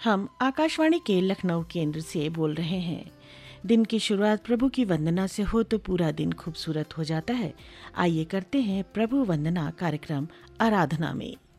हम आकाशवाणी के लखनऊ केंद्र से बोल रहे हैं। दिन की शुरुआत प्रभु की वंदना से हो तो पूरा दिन खूबसूरत हो जाता है। आइए करते हैं प्रभु वंदना कार्यक्रम आराधना में।